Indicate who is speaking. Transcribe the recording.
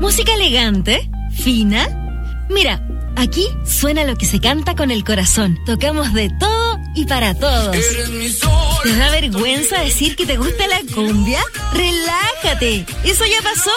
Speaker 1: ¿Música elegante? ¿Fina? Mira, aquí suena lo que se canta con el corazón. Tocamos de todo y para todos. ¿Te da vergüenza decir que te gusta la cumbia? ¡Relájate! ¡Eso ya pasó!